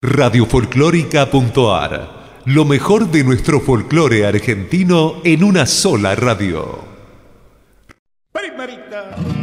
Radiofolclórica.ar. Lo mejor de nuestro folclore argentino en una sola radio. Primerita.